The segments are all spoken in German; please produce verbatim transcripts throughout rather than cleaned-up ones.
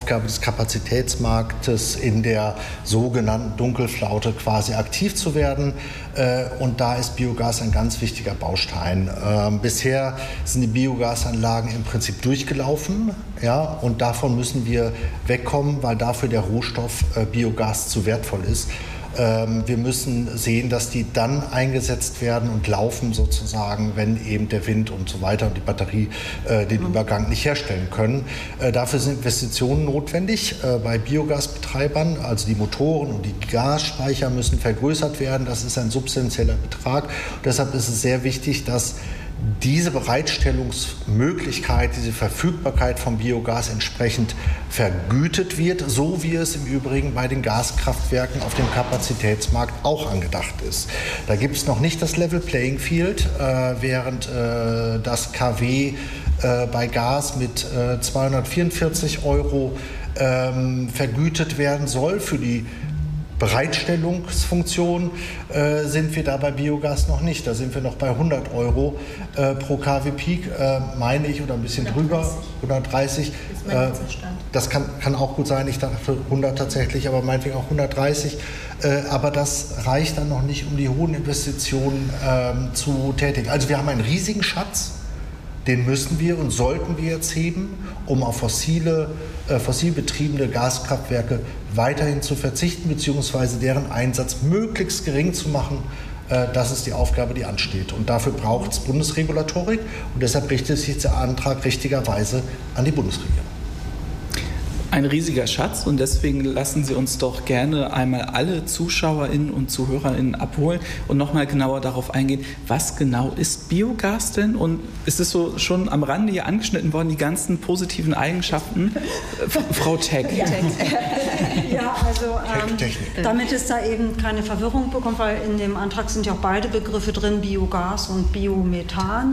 Aufgabe des Kapazitätsmarktes in der sogenannten Dunkelflaute quasi aktiv zu werden. Und da ist Biogas ein ganz wichtiger Baustein. Bisher sind die Biogasanlagen im Prinzip durchgelaufen, ja, und davon müssen wir wegkommen, weil dafür der Rohstoff Biogas zu wertvoll ist. Wir müssen sehen, dass die dann eingesetzt werden und laufen sozusagen, wenn eben der Wind und so weiter und die Batterie äh, den Übergang nicht herstellen können. Äh, dafür sind Investitionen notwendig äh, bei Biogasbetreibern. Also die Motoren und die Gasspeicher müssen vergrößert werden. Das ist ein substanzieller Betrag. Und deshalb ist es sehr wichtig, dass diese Bereitstellungsmöglichkeit, diese Verfügbarkeit von Biogas entsprechend vergütet wird, so wie es im Übrigen bei den Gaskraftwerken auf dem Kapazitätsmarkt auch angedacht ist. Da gibt es noch nicht das Level Playing Field, äh, während äh, das K W äh, bei Gas mit äh, zweihundertvierundvierzig Euro ähm, vergütet werden soll für die Bereitstellungsfunktion, äh, sind wir da bei Biogas noch nicht. Da sind wir noch bei hundert Euro äh, pro K W Peak, äh, meine ich, oder ein bisschen drüber, hundertdreißig. Äh, das kann, kann auch gut sein, ich dachte hundert tatsächlich, aber meinetwegen auch hundertdreißig. Äh, aber das reicht dann noch nicht, um die hohen Investitionen äh, zu tätigen. Also wir haben einen riesigen Schatz. Den müssen wir und sollten wir jetzt heben, um auf fossile, äh, fossil betriebene Gaskraftwerke weiterhin zu verzichten, beziehungsweise deren Einsatz möglichst gering zu machen. Äh, das ist die Aufgabe, die ansteht. Und dafür braucht es Bundesregulatorik. Und deshalb richtet sich der Antrag richtigerweise an die Bundesregierung. Ein riesiger Schatz, und deswegen lassen Sie uns doch gerne einmal alle ZuschauerInnen und ZuhörerInnen abholen und nochmal genauer darauf eingehen, was genau ist Biogas denn? Und ist es so schon am Rande hier angeschnitten worden, die ganzen positiven Eigenschaften? Frau Teck. Ja, ja, also ähm, damit es da eben keine Verwirrung bekommt, weil in dem Antrag sind ja auch beide Begriffe drin, Biogas und Biomethan.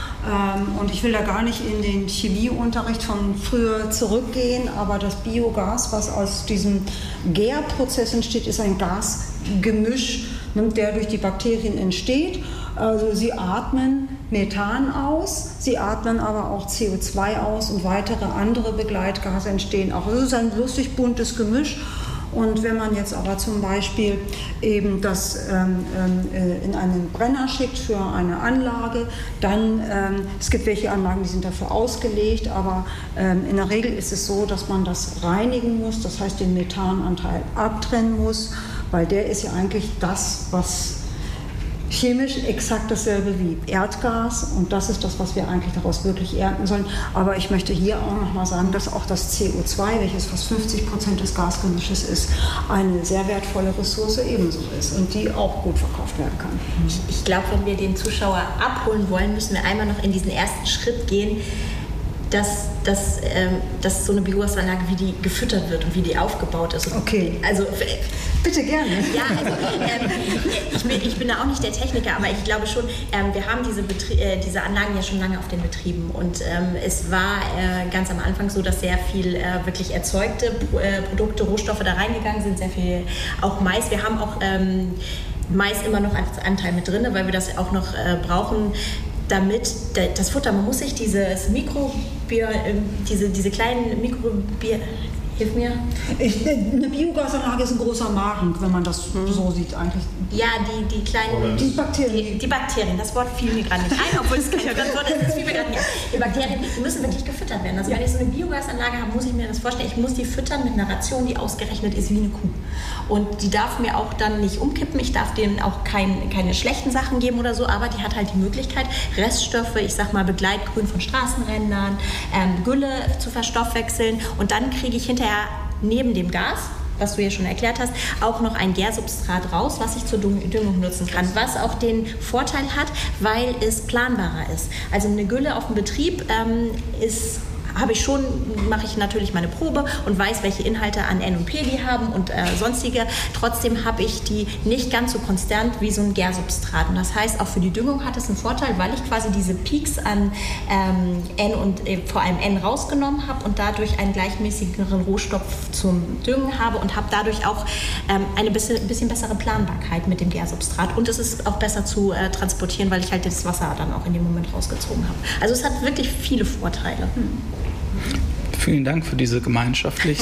Und ich will da gar nicht in den Chemieunterricht von früher zurückgehen, aber das Biogas, was aus diesem Gärprozess entsteht, ist ein Gasgemisch, der durch die Bakterien entsteht. Also sie atmen Methan aus, sie atmen aber auch C O zwei aus und weitere andere Begleitgase entstehen auch. Es ist ein lustig buntes Gemisch. Und wenn man jetzt aber zum Beispiel eben das ähm, äh, in einen Brenner schickt für eine Anlage, dann, ähm, es gibt welche Anlagen, die sind dafür ausgelegt, aber ähm, in der Regel ist es so, dass man das reinigen muss, das heißt den Methananteil abtrennen muss, weil der ist ja eigentlich das, was chemisch exakt dasselbe wie Erdgas, und das ist das, was wir eigentlich daraus wirklich ernten sollen. Aber ich möchte hier auch noch mal sagen, dass auch das C O zwei, welches fast fünfzig Prozent des Gasgemisches ist, eine sehr wertvolle Ressource ebenso ist und die auch gut verkauft werden kann. Ich, ich glaube, wenn wir den Zuschauer abholen wollen, müssen wir einmal noch in diesen ersten Schritt gehen, dass, dass, ähm, dass so eine Biogasanlage, wie die gefüttert wird und wie die aufgebaut ist. Okay. Also, bitte gerne. Ja, also ähm, ich, bin, ich bin da auch nicht der Techniker, aber ich glaube schon, ähm, wir haben diese, Betrie- äh, diese Anlagen ja schon lange auf den Betrieben, und ähm, es war äh, ganz am Anfang so, dass sehr viel äh, wirklich erzeugte äh, Produkte, Rohstoffe da reingegangen sind, sehr viel auch Mais. Wir haben auch ähm, Mais immer noch als Anteil mit drin, weil wir das auch noch äh, brauchen, damit das Futter, man muss sich dieses Mikrobier, diese, diese kleinen Mikrobier, hilf mir. Ich, eine Biogasanlage ist ein großer Magen, wenn man das hm. so sieht eigentlich. Ja, die, die kleinen... Die Bakterien. Die, die Bakterien, das Wort fiel mir gerade nicht ein, obwohl es kein Wort ist, das fiel mir gerade nicht ein. Die Bakterien, die müssen wirklich gefüttert werden. Also ja. Wenn ich so eine Biogasanlage habe, muss ich mir das vorstellen, ich muss die füttern mit einer Ration, die ausgerechnet ist wie eine Kuh. Und die darf mir auch dann nicht umkippen, ich darf denen auch kein, keine schlechten Sachen geben oder so, aber die hat halt die Möglichkeit, Reststoffe, ich sag mal Begleitgrün von Straßenrändern, ähm, Gülle zu verstoffwechseln, und dann kriege ich hinterher neben dem Gas, was du ja schon erklärt hast, auch noch ein Gärsubstrat raus, was ich zur Düngung nutzen kann, was auch den Vorteil hat, weil es planbarer ist. Also eine Gülle auf dem Betrieb ähm, ist habe ich schon, mache ich natürlich meine Probe und weiß, welche Inhalte an N und P die haben und äh, sonstige. Trotzdem habe ich die nicht ganz so konstant wie so ein Gärsubstrat. Und das heißt, auch für die Düngung hat es einen Vorteil, weil ich quasi diese Peaks an ähm, N und äh, vor allem N rausgenommen habe und dadurch einen gleichmäßigeren Rohstoff zum Düngen habe und habe dadurch auch ähm, eine bisschen, bisschen bessere Planbarkeit mit dem Gärsubstrat. Und es ist auch besser zu äh, transportieren, weil ich halt das Wasser dann auch in dem Moment rausgezogen habe. Also es hat wirklich viele Vorteile. Hm. Vielen Dank für diese gemeinschaftlich